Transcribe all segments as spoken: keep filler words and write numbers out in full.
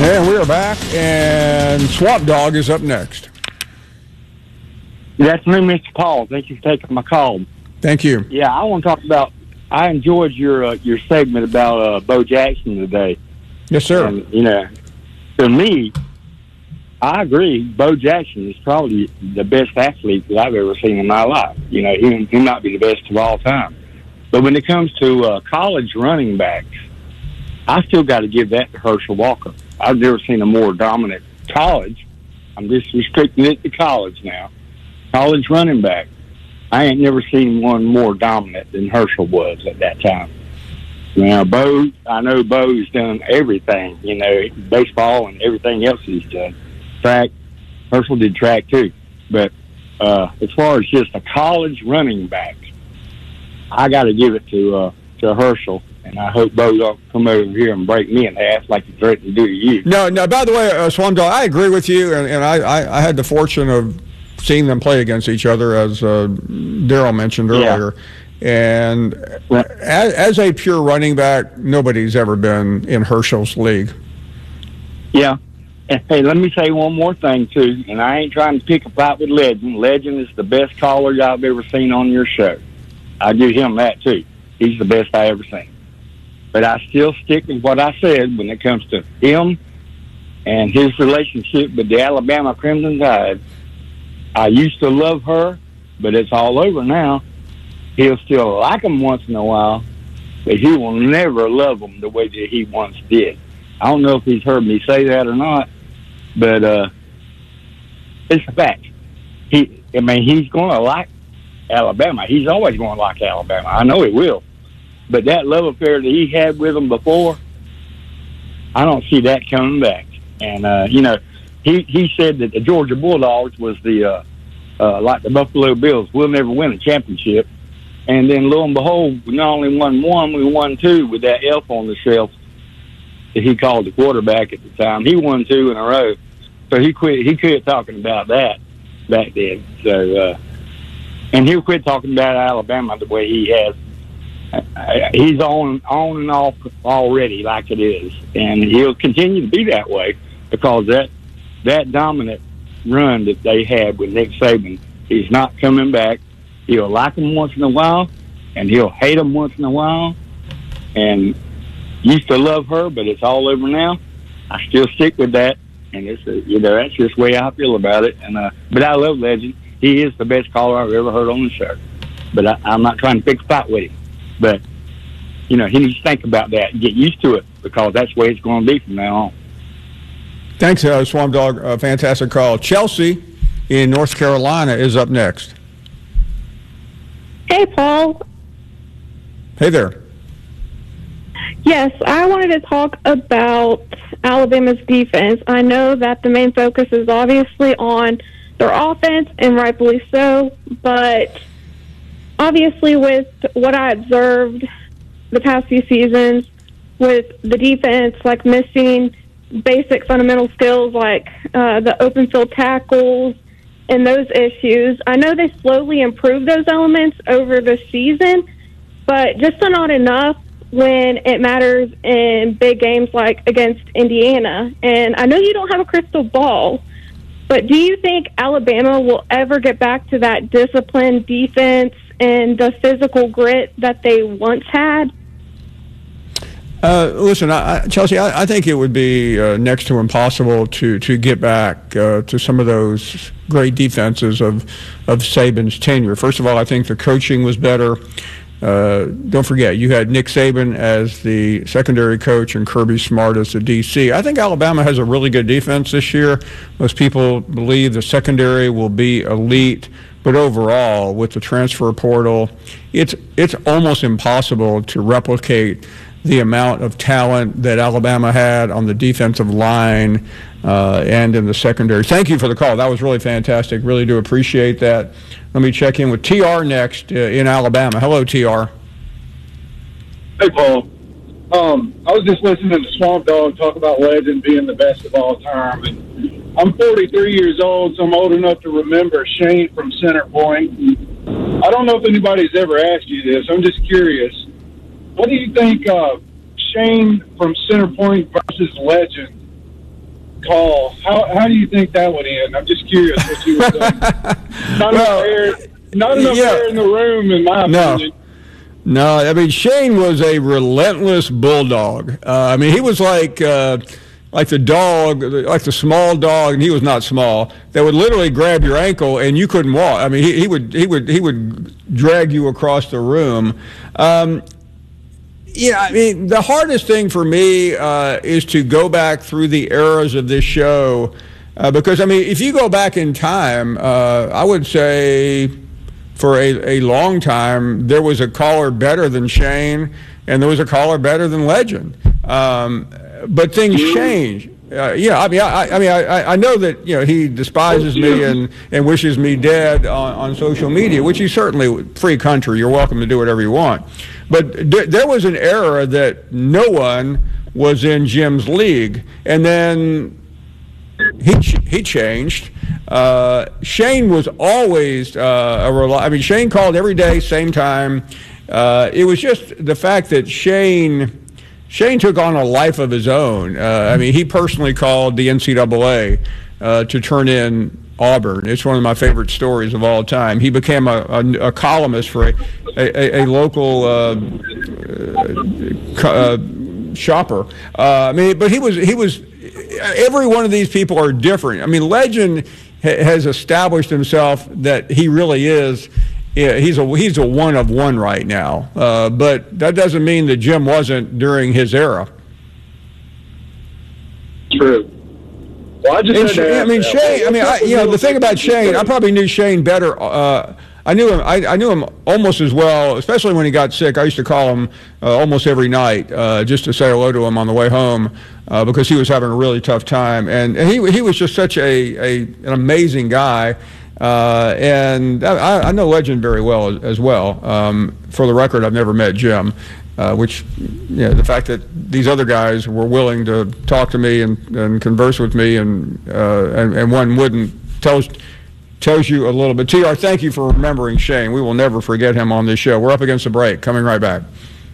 And we are back, and Swamp Dog is up next. Good afternoon, Mister Paul. Thank you for taking my call. Thank you. Yeah, I want to talk about. I enjoyed your uh, your segment about uh, Bo Jackson today. Yes, sir. And, you know, to me, I agree. Bo Jackson is probably the best athlete that I've ever seen in my life. You know, he he might be the best of all time. But when it comes to uh, college running backs, I still got to give that to Herschel Walker. I've never seen a more dominant college. I'm just restricting it to college now. College running back. I ain't never seen one more dominant than Herschel was at that time. Now, Bo, I know Bo's done everything, you know, baseball and everything else he's done. Track, Herschel did track too. But uh, as far as just a college running back, I got to give it to uh, to Herschel. And I hope Bo don't come over here and break me in half like he threatened to do to you. No, no. By the way, uh, Swamp Dog, I agree with you, and, and I, I, I had the fortune of seeing them play against each other, as uh, Daryl mentioned earlier. Yeah. And right. as, as a pure running back, nobody's ever been in Herschel's league. Yeah. And, hey, let me say one more thing, too, and I ain't trying to pick a fight with Legend. Legend is the best caller I've ever seen on your show. I give him that, too. He's the best I ever seen. But I still stick with what I said when it comes to him and his relationship with the Alabama Crimson Tide. I used to love her, but it's all over now. He'll still like them once in a while, but he will never love them the way that he once did. I don't know if he's heard me say that or not, but uh, it's a fact. He, I mean, he's going to like Alabama. He's always going to like Alabama. I know he will. But that love affair that he had with them before, I don't see that coming back. And, uh, you know, he, he said that the Georgia Bulldogs was the, uh, uh, like the Buffalo Bills, we'll never win a championship. And then, lo and behold, we not only won one, we won two with that elf on the shelf that he called the quarterback at the time. He won two in a row. So he quit, he quit talking about that back then. So, uh, and he'll quit talking about Alabama the way he has. He's on on and off already like it is, and he'll continue to be that way because that that dominant run that they had with Nick Saban, he's not coming back. He'll like him once in a while, and he'll hate him once in a while, and used to love her, but it's all over now. I still stick with that, and it's a, you know that's just the way I feel about it. And uh, but I love Legend. He is the best caller I've ever heard on the show. But I, I'm not trying to pick a fight with him. But, you know, he needs to think about that and get used to it because that's the way it's going to be from now on. Thanks, uh, Swamp Dog. Uh, fantastic call. Chelsea in North Carolina is up next. Hey, Paul. Hey there. Yes, I wanted to talk about Alabama's defense. I know that the main focus is obviously on their offense, and rightfully so, but obviously, with what I observed the past few seasons, with the defense, like missing basic fundamental skills like uh, the open field tackles and those issues, I know they slowly improved those elements over the season, but just not enough when it matters in big games like against Indiana. And I know you don't have a crystal ball, but do you think Alabama will ever get back to that disciplined defense and the physical grit that they once had? Uh, listen, I, Chelsea, I, I think it would be uh, next to impossible to, to get back uh, to some of those great defenses of, of Saban's tenure. First of all, I think the coaching was better. Uh, don't forget, you had Nick Saban as the secondary coach and Kirby Smart as the D C. I think Alabama has a really good defense this year. Most people believe the secondary will be elite. But overall, with the transfer portal, it's it's almost impossible to replicate the amount of talent that Alabama had on the defensive line uh, and in the secondary. Thank you for the call. That was really fantastic. Really do appreciate that. Let me check in with T R next uh, in Alabama. Hello, T R. Hey, Paul. Um, I was just listening to Swamp Dog talk about Legend being the best of all time. And I'm forty-three years old, so I'm old enough to remember Shane from Center Point. I don't know if anybody's ever asked you this. I'm just curious. What do you think uh, Shane from Center Point versus Legend, call, how how do you think that would end? I'm just curious what you would think. Not well, enough air, not enough yeah. air in the room, in my No. opinion. No, I mean, Shane was a relentless bulldog. Uh, I mean, he was like uh, like the dog, like the small dog, and he was not small, that would literally grab your ankle and you couldn't walk. I mean, he, he would he would he would drag you across the room. Um, yeah, I mean, the hardest thing for me uh, is to go back through the eras of this show uh, because, I mean, if you go back in time, uh, I would say for a, a long time, there was a caller better than Shane, and there was a caller better than Legend. Um, but things change. Uh, yeah, I mean, I, I mean, I, I know that you know he despises me and, and wishes me dead on, on social media, which he's certainly free country. You're welcome to do whatever you want. But d- there was an era that no one was in Jim's league, and then he ch- he changed. Uh, Shane was always uh, a rel- I mean, Shane called every day, same time. Uh, it was just the fact that Shane Shane took on a life of his own. Uh, I mean, he personally called the N C double A uh, to turn in Auburn. It's one of my favorite stories of all time. He became a, a, a columnist for a, a, a local uh, uh, shopper. Uh, I mean, but he was he was. Every one of these people are different. I mean, Legend ha- has established himself that he really is. Yeah, he's a he's a one of one right now. Uh, but that doesn't mean that Jim wasn't during his era. True. Well, I just And had Shane, to I ask mean, that. Shane. I mean, I, you know, the thing about Shane, I probably knew Shane better. Uh, I knew him. I, I knew him almost as well, especially when he got sick. I used to call him uh, almost every night uh, just to say hello to him on the way home uh, because he was having a really tough time. And, and he he was just such a, a an amazing guy. Uh, and I, I know Legend very well as, as well. Um, for the record, I've never met Jim, uh, which, you know, the fact that these other guys were willing to talk to me and, and converse with me and, uh, and and one wouldn't tells tells you a little bit. T R, thank you for remembering Shane. We will never forget him on this show. We're up against the break. Coming right back.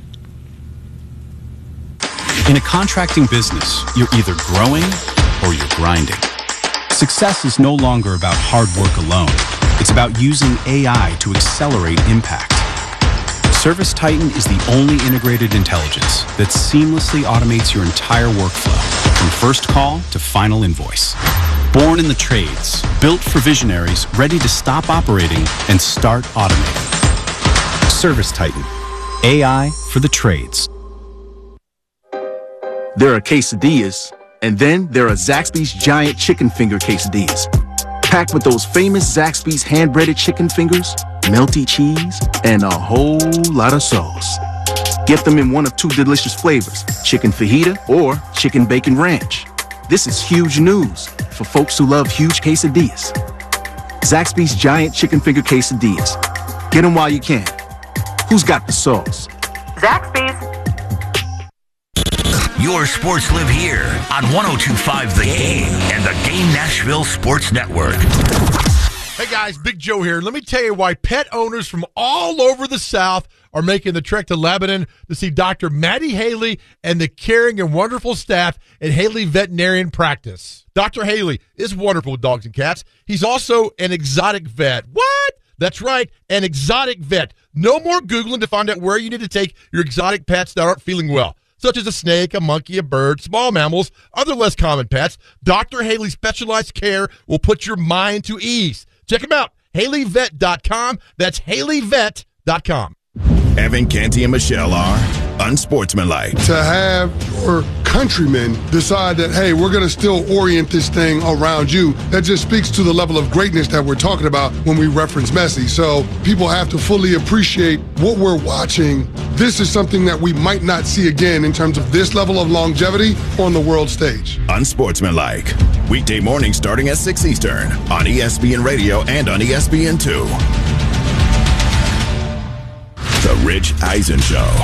In a contracting business, you're either growing or you're grinding. Success is no longer about hard work alone. It's about using A I to accelerate impact. ServiceTitan is the only integrated intelligence that seamlessly automates your entire workflow, from first call to final invoice. Born in the trades, built for visionaries ready to stop operating and start automating. ServiceTitan, A I for the trades. There are quesadillas, and then there are Zaxby's giant chicken finger quesadillas. Packed with those famous Zaxby's hand-breaded chicken fingers, melty cheese, and a whole lot of sauce. Get them in one of two delicious flavors, chicken fajita or chicken bacon ranch. This is huge news for folks who love huge quesadillas. Zaxby's giant chicken finger quesadillas. Get them while you can. Who's got the sauce? Zaxby's. Your sports live here on one oh two point five The Game and the Game Nashville Sports Network. Hey guys, Big Joe here. Let me tell you why pet owners from all over the South are making the trek to Lebanon to see Doctor Maddie Haley and the caring and wonderful staff at Haley Veterinarian Practice. Doctor Haley is wonderful with dogs and cats. He's also an exotic vet. What? That's right, an exotic vet. No more Googling to find out where you need to take your exotic pets that aren't feeling well, such as a snake, a monkey, a bird, small mammals, other less common pets. Doctor Haley's specialized care will put your mind to ease. Check him out, Haley Vet dot com. That's Haley Vet dot com. Evan, Canty, and Michelle are unsportsmanlike. To have your countrymen decide that, hey, we're going to still orient this thing around you, that just speaks to the level of greatness that we're talking about when we reference Messi. So people have to fully appreciate what we're watching. This is something that we might not see again in terms of this level of longevity on the world stage. Unsportsmanlike. Weekday mornings starting at six Eastern on E S P N Radio and on E S P N two. The Rich Eisen Show.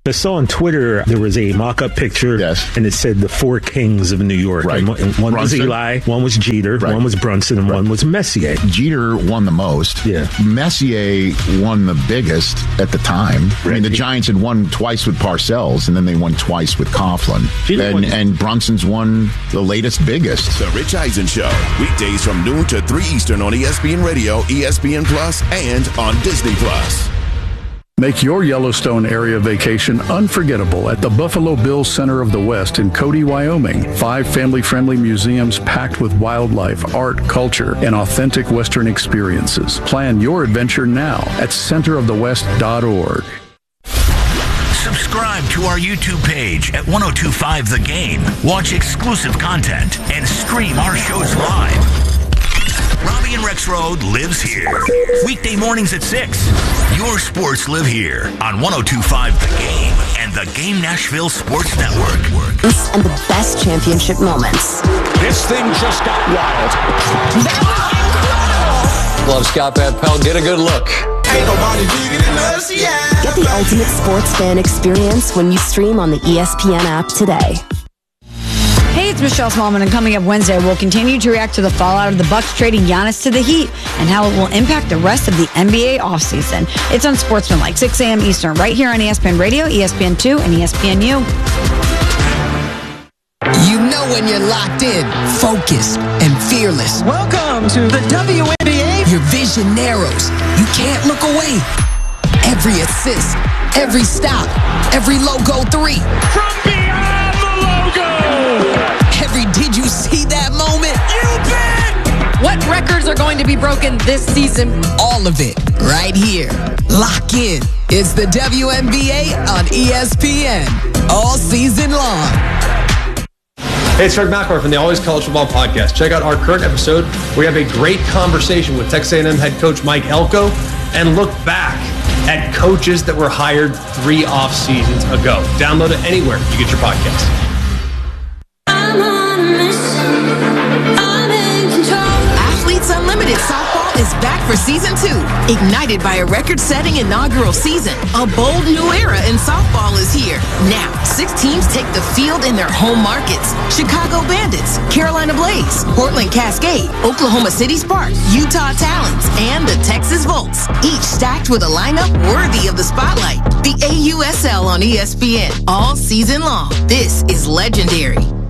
I saw on Twitter there was a mock-up picture, yes. and it said the four kings of New York. Right. And one and one was Eli, one was Jeter, right. one was Brunson, and right. one was Messier. Jeter won the most. Yeah. Messier won the biggest at the time. Right. I mean, the Giants had won twice with Parcells, and then they won twice with Coughlin. And, and Brunson's won the latest biggest. The Rich Eisen Show, weekdays from noon to three Eastern on E S P N Radio, E S P N Plus, and on Disney Plus. Make your Yellowstone area vacation unforgettable at the Buffalo Bills Center of the West in Cody, Wyoming. Five family-friendly museums packed with wildlife, art, culture, and authentic Western experiences. Plan your adventure now at center of the west dot org. Subscribe to our YouTube page at ten twenty-five The Game. Watch exclusive content and stream our shows live. Robbie and Rex Road lives here. Weekday mornings at six. Your sports live here on ten twenty-five The Game and the Game Nashville Sports Network. And the best championship moments. This thing just got wild. Love Scott Van Pelt. Get a good look. Ain't nobody bigger than us, yeah. Get the ultimate sports fan experience when you stream on the E S P N app today. Hey, it's Michelle Smallman, and coming up Wednesday, we'll continue to react to the fallout of the Bucks trading Giannis to the Heat and how it will impact the rest of the N B A offseason. It's on Sportsmanlike, six a.m. Eastern, right here on E S P N Radio, E S P N two, and E S P N U. You know when you're locked in, focused, and fearless. Welcome to the W N B A. Your vision narrows. You can't look away. Every assist, every stop, every logo three. From beyond the logo. Every did you see that moment? You bet. What records are going to be broken this season? All of it right here. Lock in. It's the W N B A on E S P N all season long. Hey, it's Fred McElroy from the Always College Football Podcast. Check out our current episode. We have a great conversation with Texas A and M head coach Mike Elko and look back at coaches that were hired three off seasons ago. Download it anywhere you get your podcast. Athletes Unlimited Softball is back for season two. Ignited by a record-setting inaugural season, a bold new era in softball is here. Now, six teams take the field in their home markets. Chicago Bandits, Carolina Blaze, Portland Cascade, Oklahoma City Sparks, Utah Talons, and the Texas Volts. Each stacked with a lineup worthy of the spotlight. The A U S L on E S P N all season long. This is legendary.